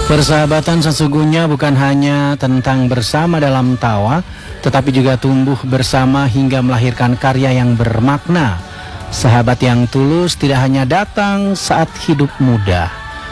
Persahabatan sesungguhnya bukan hanya tentang bersama dalam tawa, tetapi juga tumbuh bersama hingga melahirkan karya yang bermakna. Sahabat yang tulus tidak hanya datang saat hidup mudah,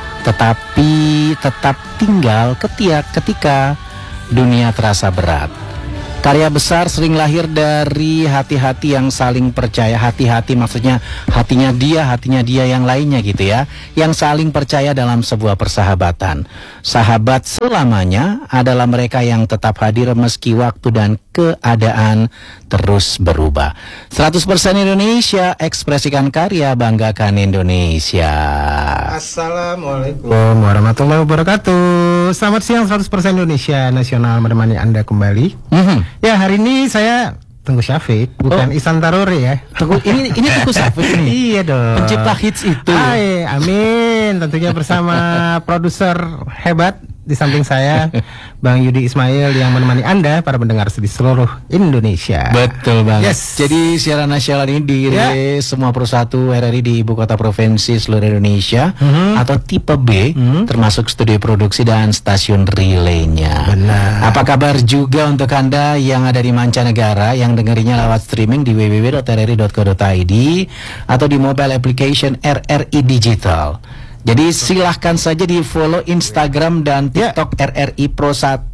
tetapi tetap tinggal ketika dunia terasa berat. Karya besar sering lahir dari hati-hati yang saling percaya. Hati-hati maksudnya hatinya dia yang lainnya gitu ya, yang saling percaya dalam sebuah persahabatan. Sahabat selamanya adalah mereka yang tetap hadir meski waktu dan keadaan terus berubah. 100% Indonesia, ekspresikan karya, banggakan Indonesia. Assalamualaikum warahmatullahi wabarakatuh. Selamat siang, 100% Indonesia Nasional menemani Anda kembali. Ya, hari ini saya Tengku Syafiq, bukan Ihsan Taruri ya. Ini Tengku Syafiq ini. Iya dong. Pencipta hits itu. Amin. Tentunya bersama produser hebat di samping saya, Bang Yudi Ismail yang menemani Anda para pendengar di seluruh Indonesia. Betul banget. Yes. Jadi siaran nasional ini dirilis semua persatu RRI di ibu kota provinsi seluruh Indonesia atau tipe B, termasuk studio produksi dan stasiun relaynya. Benar. Apa kabar juga untuk Anda yang ada di mancanegara yang dengerinya lewat streaming di www.rri.co.id atau di mobile application RRI Digital. Jadi silahkan saja di follow Instagram dan TikTok RRI Pro 1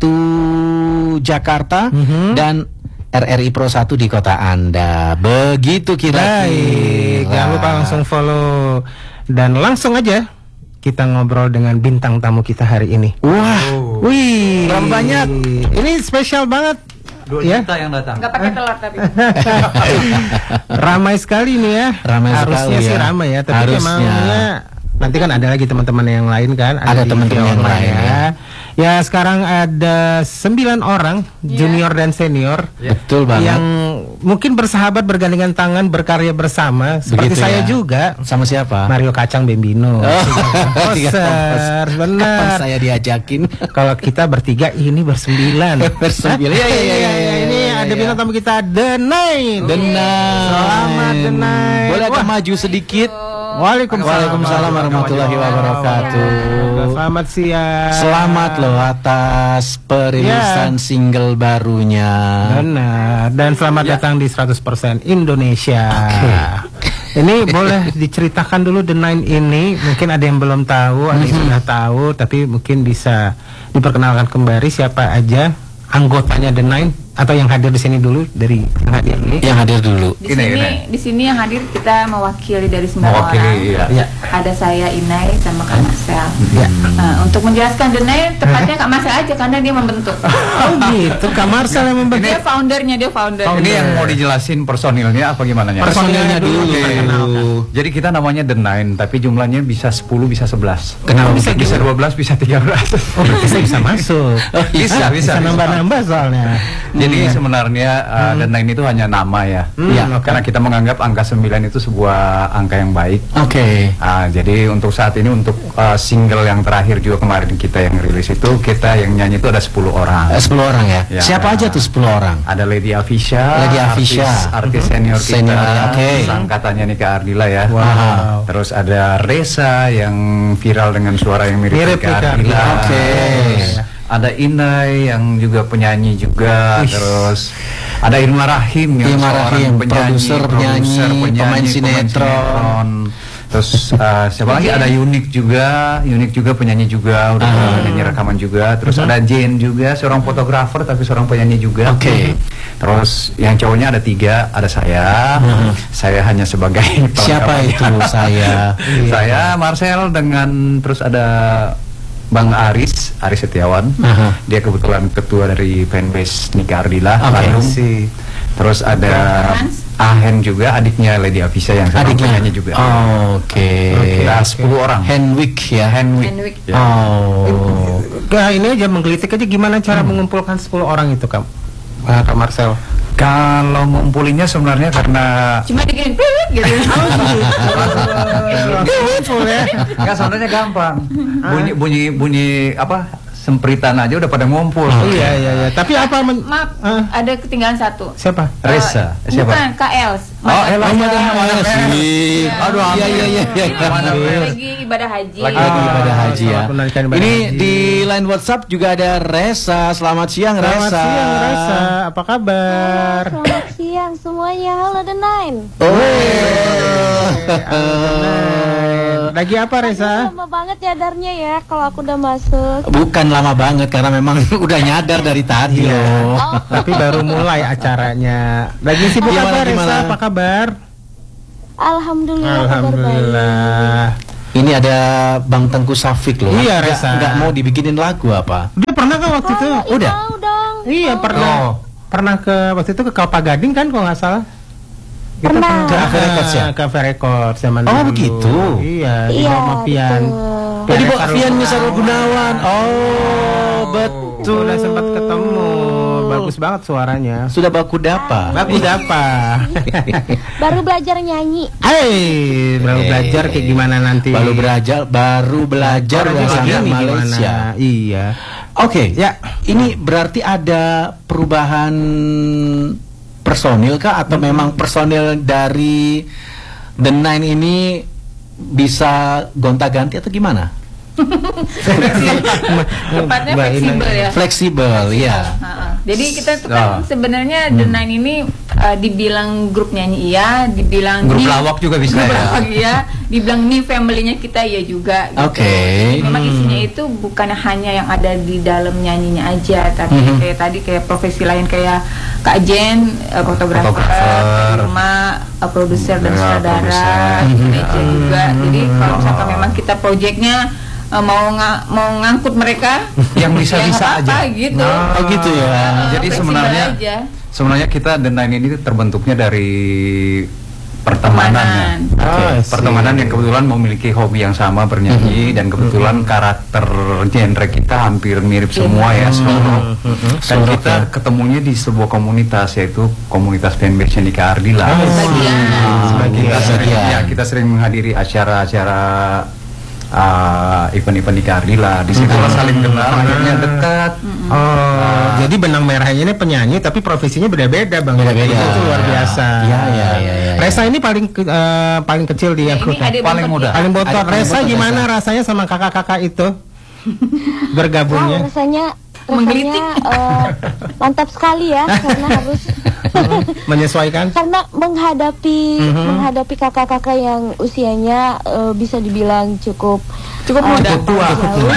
Jakarta dan RRI Pro 1 di kota Anda. Begitu kira-kira. Jangan lupa langsung follow dan langsung aja kita ngobrol dengan bintang tamu kita hari ini. Wah, wih, berapa banyak? Ini spesial banget. 2 juta yang datang. Nggak pakai telur tapi. Ramai sekali nih ya. Ramai harusnya sekali sih ya. ramai ya, tapi Harusnya. emangnya nanti kan ada lagi teman-teman yang lain kan, Ada di teman-teman yang online lain ya. Ya sekarang ada 9 orang junior dan senior Betul banget. yang mungkin bersahabat, bergandengan tangan, berkarya bersama seperti Begitu saya ya. juga. Sama siapa? Mario Kacang Bembino. Tiga Poser, Kapan benar. saya diajakin? Kalau kita bertiga ini bersembilan. Bersembilan. Iya. Ini ada bintang tamu kita, The Nine. Selamat The Nine. Bolehkah Wah. maju sedikit? Waalaikumsalam warahmatullahi wabarakatuh. Selamat siang. Selamat loh atas perilisan single barunya. Benar. Dan selamat datang di 100% Indonesia. Ini boleh diceritakan dulu The Nine ini. Mungkin ada yang belum tahu, ada yang sudah tahu, tapi mungkin bisa diperkenalkan kembali siapa aja anggotanya The Nine atau yang hadir di sini dulu dari yang hadir ini. Yang hadir dulu. Di sini yang hadir kita mewakili dari 9 orang. Iya. Ada saya Inai sama Kak Marcel. Untuk menjelaskan The Nine, tepatnya Kak Marcel aja karena dia membentuk. Oh gitu, Kak Marcel yang membentuk. Dia foundernya, Ini yang mau dijelasin personilnya apa gimana ya? Personilnya dulu. Jadi kita namanya The Nine, tapi jumlahnya bisa 10, bisa 11. Kenapa bisa 12, bisa 13. Oh, berarti saya bisa masuk. Bisa nambah-nambah soalnya. Jadi sebenarnya The Nine itu hanya nama ya. Karena kita menganggap angka 9 itu sebuah angka yang baik. Oke. Jadi untuk saat ini untuk single yang terakhir juga kemarin kita yang rilis itu, kita yang nyanyi itu ada 10 orang. 10 orang ya? Ya. Siapa aja tuh 10 orang? Ada Lady Afisha, artis senior kita, Senior, ya, oke. angkatannya Nika Ardila ya. Wow. Terus ada Reza yang viral dengan suara yang mirip Nika Ardila. Oke. Terus ada Inai yang juga penyanyi juga. Terus ada Irma Rahim yang Irma seorang Rahim, produser, penyanyi, pemain sinetron. Terus siapa lagi? Ada Unik juga penyanyi juga, udah nyanyi rekaman juga. Terus ada Jane juga, seorang fotografer tapi seorang penyanyi juga. Oke. Terus yang cowoknya ada 3, ada saya. Saya hanya sebagai Siapa itu saya? Saya Marcel dengan terus ada Bang Aris Setiawan. Dia kebetulan ketua dari fanbase Nika Ardila Bandung. Terus ada Ahen juga, adiknya Lady Afisha yang sekarang penyanyi juga. Oke. Nah, 10 orang. Henwick ya. Henwick. Ya. Nah, ini aja menggelitik aja gimana cara mengumpulkan 10 orang itu, Kak Marcel. Kalau ngumpulinnya sebenarnya karena Cuma digini gitu. Ngumpul ya. Enggak, sebenarnya gampang. Bunyi apa? sempritan aja udah pada ngumpul. Iya. Tapi apa Maaf, ada ketinggalan satu. siapa? Reza, siapa? Bukan, Kak Els. Oh, Ella. Aduh, iya. Lagi ibadah haji. Lagi ibadah haji ya. Selamat menunaikan ibadah Ini haji. di line WhatsApp juga ada Reza. Selamat siang, Selamat Reza. siang Reza, apa kabar? Selamat siang semuanya, halo The Nine. Lagi apa Reza? Lama banget nyadarnya ya kalau aku udah masuk. Bukan lama banget karena memang udah nyadar dari tadi loh. Tapi baru mulai acaranya. Lagi sibuk Gimana, apa Reza? gimana? Apa kabar? Alhamdulillah, kabar baik. Alhamdulillah. Ini ada Bang Tengku Safik loh. Iya, Nggak- Reza. nggak mau dibikinin lagu apa? Dia pernah kan waktu itu? Udah? Mau dong. Iya pernah. Pernah ke waktu itu ke Kelapa Gading kan kalau nggak salah. Kita Pernah. Ke Cafe Records ya? Ke Cafe Records zaman Oh, dulu. begitu? Iya, di Iya, bawah Mafian. betul. Jadi Mbak Fian Misarul Gunawan. Oh, betul. Udah sempat ketemu. Bagus banget suaranya. Sudah baku dapa. Bagus apa? Baru belajar nyanyi. Baru belajar kayak gimana nanti? Baru belajar bahasa begini Malaysia. gimana? Iya. Oke, Ya. Ini berarti ada perubahan personil kah atau memang personil dari The Nine ini bisa gonta-ganti atau gimana? Tepatnya Mbak Ina. fleksibel ya. Fleksibel, ya. Jadi kita tuh kan sebenarnya The Nine ini dibilang grup nyanyi iya, dibilang Grup new- lawak juga bisa grup ya. lawak iya, dibilang new family-nya kita iya juga. Gitu. Oke. Jadi memang isinya itu bukan hanya yang ada di dalam nyanyinya aja, tapi kayak tadi kayak profesi lain kayak Kak Jen, fotografer, Fotografer. rumah, produser dan Ya, sutradara, produser. manajer juga. Jadi kalau misalkan memang kita proyeknya mau ngangkut mereka Yang bisa-bisa ya nggak apa-apa, aja. gitu. Oh gitu ya. Jadi Fleksibel sebenarnya aja. sebenarnya kita The Nine ini terbentuknya dari pertemanan ya. Oke. Pertemanan yang kebetulan memiliki hobi yang sama bernyanyi dan kebetulan karakter genre kita hampir mirip semua ya solo. Dan Solo, kita ya. ketemunya di sebuah komunitas yaitu komunitas fanbase Nika Ardila. Sebagian. Kita sering, Sebagian. ya, kita sering menghadiri acara-acara event-event Nika Ardila. Di situlah saling kenal, akhirnya dekat. Jadi benang merahnya ini penyanyi tapi profesinya beda-beda Bang. Beda-beda. Itu luar biasa. Iya. Reza ini paling paling kecil di Ya, ini grupnya. adik Paling bontot muda. kita. Paling bontot. Adik Reza bontot gimana Reza. rasanya sama kakak-kakak itu Wow, bergabungnya? rasanya Menggelitik. mantap sekali ya karena harus Menyesuaikan? karena menghadapi kakak-kakak yang usianya bisa dibilang cukup muda. Tua.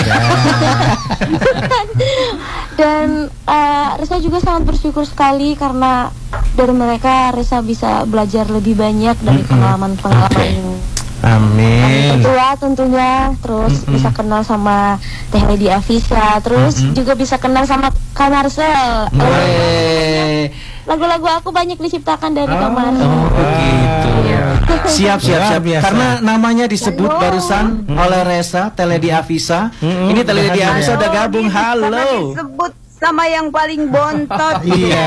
Dan Reza juga sangat bersyukur sekali karena dari mereka Reza bisa belajar lebih banyak dari pengalaman-pengalaman Amin. tua tentunya, terus bisa kenal sama Teh Lady Afisa, terus juga bisa kenal sama Kak Marcel. Weh. Lagu-lagu aku banyak diciptakan dari Kak Marcel. Oh begitu. Siap. Luar biasa. Karena namanya disebut Halo. barusan oleh Reza, Teledi Afisa. Ini Teledi Afisa udah gabung. Karena Halo. disebut sama yang paling bontot. Iya.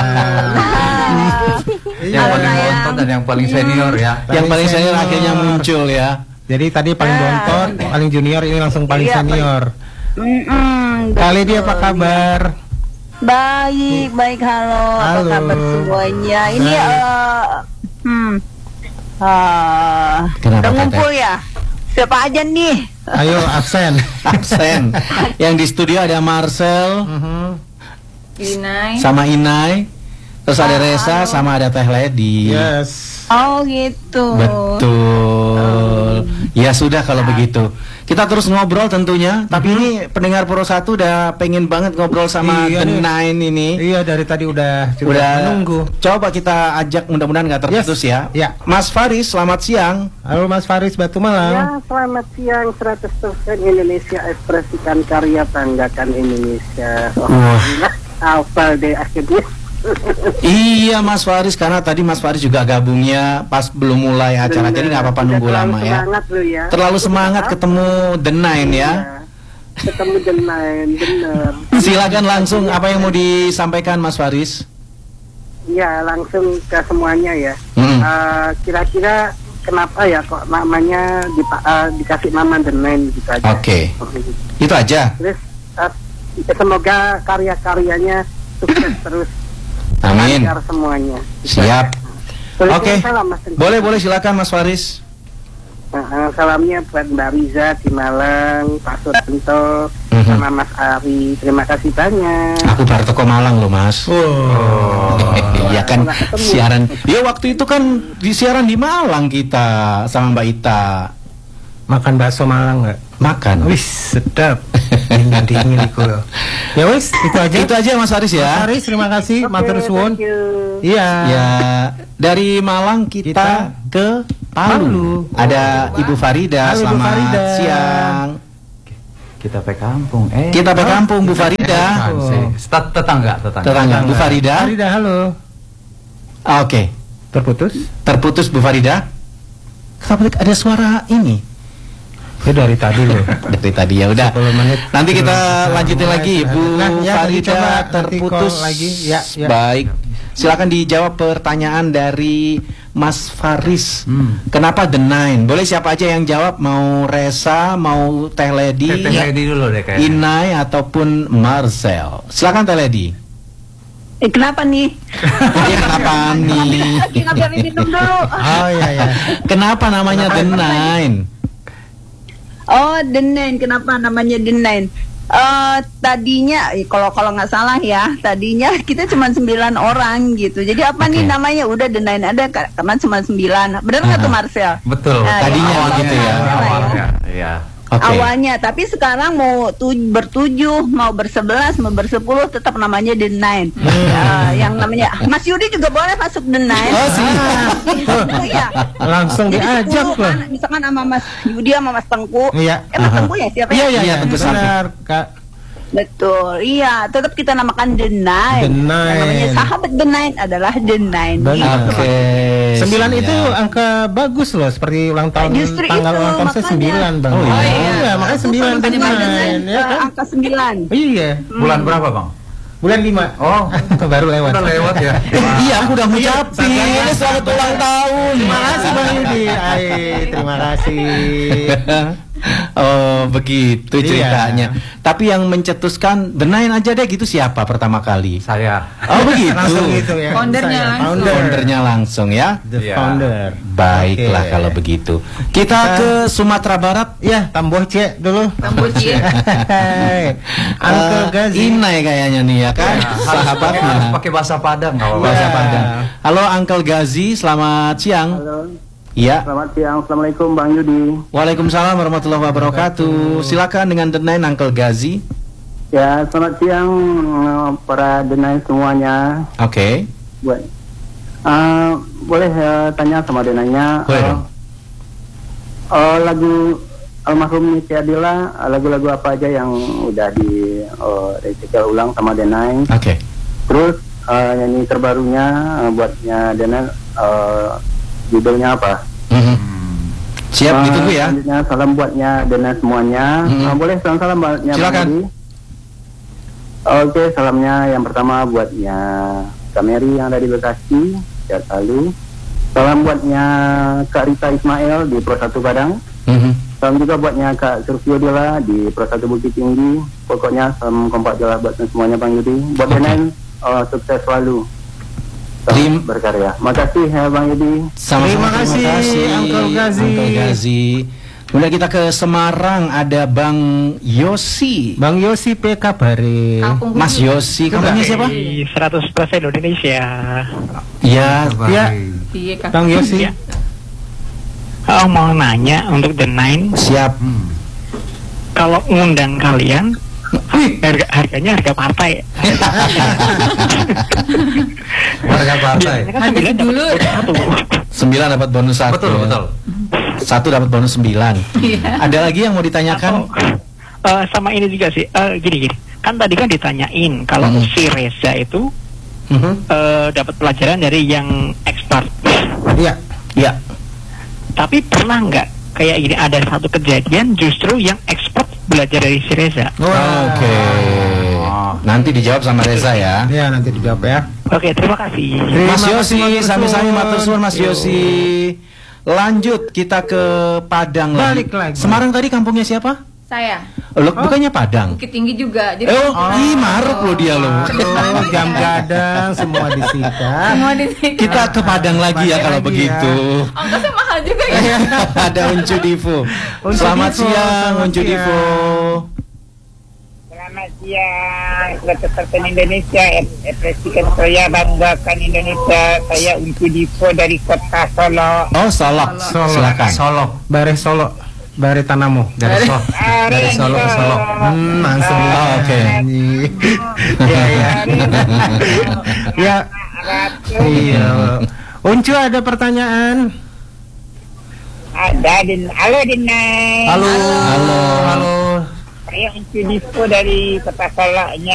Yang paling bontot dan yang paling senior ya. Yang paling senior akhirnya muncul ya. Jadi tadi paling bontot, paling junior, ini langsung paling Iya, senior. Mm-mm, Kali dia apa betul. kabar? Baik, halo. Apa Halo. kabar semuanya? Ini Kenapa, udah ngumpul ya? Siapa aja nih? Ayo absen. Absen. Yang di studio ada Marcel Inai. sama Inai. Terus ada Reza sama ada Teh Ledi. Yes. Oh gitu. Betul. Ya sudah kalau begitu. Kita terus ngobrol tentunya. Tapi ini pendengar Pro 1 udah pengen banget ngobrol sama Iya The nih. Nine ini. Iya dari tadi udah menunggu. Coba kita ajak, mudah-mudahan nggak terputus Yes. ya. Ya. Mas Faris, selamat siang. Halo Mas Faris Batu Malang. Ya, selamat siang. 100% Indonesia, ekspresikan karya, banggakan Indonesia. Wah. Hafal deh akhirnya. Iya Mas Faris, karena tadi Mas Faris juga gabungnya pas belum mulai acara, jadi nggak apa-apa nunggu lama ya. Semangat lu ya. Terlalu semangat ketemu The Nine ya. Iya, ketemu The Nine, bener. Silakan langsung, apa yang mau disampaikan Mas Faris? Ya, langsung ke semuanya ya. Hmm. Kira-kira kenapa ya kok namanya dikasih nama The Nine gitu aja. Oke. Itu aja. Terus semoga karya-karyanya sukses terus. Amin. Lancar semuanya. Siap. Oke. Salam, Mas. Boleh silakan Mas Faris. Salamnya buat Mbak Riza di Malang, Pak Suranto, sama Mas Ari. Terima kasih banyak. Aku baru toko Malang loh Mas. Iya kan siaran. Ya waktu itu kan siaran di Malang kita sama Mbak Ita. Makan bakso Malang nggak? Makan. Wih sedap. Dingin iku loh. Ya wis itu aja. Itu aja Mas Faris ya. Mas Faris terima kasih. Matur suwun. Thank you. Iya. Ya dari Malang kita ke Palu. Ada Ibu Farida. Halo, Ibu Selamat Farida. siang. Kita pe kampung. Kita ke kampung Bu Farida. Tetangga. Tetangga Bu Farida. Farida halo. Oke. Terputus Bu Farida. Kenapa ada suara ini? Ya dari tadi loh. Dari tadi ya udah. 10 menit. Nanti kita lanjutin lagi Bu ya, Farida coba terputus call lagi. Ya. Baik. Silakan dijawab pertanyaan dari Mas Faris. Kenapa The Nine? Boleh siapa aja yang jawab, mau Resa, mau Teh Ledi, Teh Ledi dulu deh kayaknya. Inai ataupun Marcel. Silakan Teh Ledi. Kenapa nih? Kenapa nih? Lagi ngambil minum dulu. Oh iya. Kenapa namanya The Nine? Oh, The Nine. Kenapa namanya The Nine? Tadinya kalau nggak salah ya, tadinya kita cuma 9 orang gitu. Jadi apa nih namanya? Udah The Nine ada karena cuma 9. Benar nggak tuh Marcel? Betul. Tadinya gitu ya. Awalnya. Iya. Awalnya, tapi sekarang mau bertujuh, mau bersebelas, mau bersepuluh, tetap namanya The Nine. Yang namanya Mas Yudi juga boleh masuk The Nine. Oh sih. Iya. Langsung Jadi diajak 10, loh. misalkan sama Mas Yudi sama Mas Tengku. Iya. Mas Tengku ya siapa ya? Iya, Tengku Sari. Benar Kak. Betul, iya. Tetap kita namakan The Nine. The Nine. Yang namanya sahabat The Nine adalah The Nine. Benar. Gitu. Oke. 9 itu siap. angka bagus loh, seperti ulang tahun Justru tanggal itu, ulang tahun saya makanya. 9 Bang. Oh, iya. Iya, makanya 9 Makanya The The Nine, Nine, ya kan? angka 9. Iya. Bulan berapa, Bang? Bulan 5. Oh, Baru lewat. udah lewat ya. Iya, aku udah ngucapin selamat ulang tahun. Terima kasih Bang Yudi. Terima kasih. Oh, begitu Iya. ceritanya. Tapi yang mencetuskan The Nine aja deh gitu siapa pertama kali? Saya. Oh, begitu. Langsung gitu ya. Foundernya Saya, langsung. Foundernya langsung ya. The Iya. founder. Baiklah Oke. kalau begitu. Kita ke Sumatera Barat. Ya, Tamboce dulu. Tamboce. Uncle Gazi. Inai kayaknya nih ya kan, sahabatnya. Harus pakai bahasa Padang nggak apa-apa. Bahasa Iya. Padang. Halo Uncle Gazi, selamat siang. Halo, Iya. selamat siang. Assalamualaikum Bang Yudi. Waalaikumsalam warahmatullahi wabarakatuh. Silakan dengan The Nine Uncle Gazi. Ya, selamat siang para The Nine semuanya. Oke. Buat boleh tanya sama The Nine-nya. Boleh dong. Lagu almarhum Niti Adila, lagu-lagu apa aja yang udah di recycle ulang sama The Nine? Oke. Terus nyanyi terbarunya buatnya The Nine, judulnya apa? Siap ditunggu ya. Selanjutnya salam buatnya The Nine semuanya. Boleh salam buatnya Bang Silakan. Yudi? Oke, salamnya yang pertama buatnya Kak Mary yang ada di Bekasi, sehat selalu. Salam buatnya Kak Rita Ismail di Pro 1 Padang. Salam juga buatnya Kak Surfio Dela di Pro 1 Bukit Tinggi. Pokoknya salam kompak jelas buat semuanya Bang Yudi. Buat Oke. Denen, sukses selalu. Salam berkarya. Makasih ya Bang Yudi. Sama-sama, Terima kasih, Uncle Gazi. Uncle Gazi. Kemudian kita ke Semarang, ada Bang Yosi. Bang Yosi P kabare. Kampung Mas Hulu. Yosi, kampungnya siapa? 100% Indonesia. Ya, Ya, Iya, Kak. Bang Yosi. Iya. Mau nanya untuk The Nine, siap. kalau ngundang kalian, harganya harga partai. Warga partai. Biasanya kan Harga 9 dapat dulu. satu. 9 dapat bonus 1. Betul, betul. 1 dapat bonus 9. Iya. Ada lagi yang mau ditanyakan? Sama ini juga sih, gini. Kan tadi kan ditanyain kalau si Reza itu dapat pelajaran dari yang expert. Iya. Ya. Tapi pernah nggak kayak gini ada satu kejadian justru yang expert belajar dari si Reza? Oke. Nanti dijawab sama Reza ya. Ya, nanti dijawab ya. Oke, terima kasih. Mas Terima Yosi, kasih, Matur sami-sami suwun. matur suwun Mas Yosi. Lanjut kita ke Padang Balik lagi. lagi. Semarang tadi kampungnya siapa? Saya. Loh, bukannya Padang? Bukit Tinggi juga. Jadi Maruk loh dia loh. Jam gadang semua disita. semua di sini. Kita ke Padang lagi ya kalau begitu. Ongkosnya mahal juga ya. Ada Uncu Divo. Selamat Divo, siang selamat Uncu siang. Divo. Selamat siang, Ketua Indonesia, Presiden saya banggakan Indonesia. Saya Uncu Divo dari Kota Solo. Oh, Solok. Silakan. Solo, Bare Solo, Bare Tanamu, dari Solo, dari Solo ke Solo. Langsung. Oke. Ya, ya. Ya. Iya. Uncu ada pertanyaan? Ada halo Dinai. Halo. Halo. Halo. Saya Uncu Divo dari Kota Solo nya.